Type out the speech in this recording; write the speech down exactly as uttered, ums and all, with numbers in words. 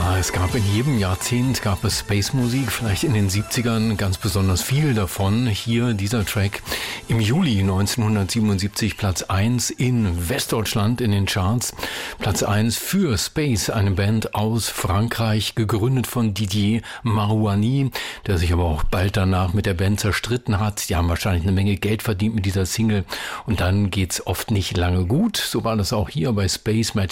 Ja, es gab in jedem Jahrzehnt gab es Space-Musik, vielleicht in den siebzigern ganz besonders viel davon. Hier dieser Track im Juli neunzehnhundertsiebenundsiebzig Platz eins in Westdeutschland in den Charts. Platz eins für Space, eine Band aus Frankreich, gegründet von Didier Marouani, der sich aber auch bald danach mit der Band zerstritten hat. Die haben wahrscheinlich eine Menge Geld verdient mit dieser Single und dann geht's oft nicht lange gut. So war das auch hier bei Space Magic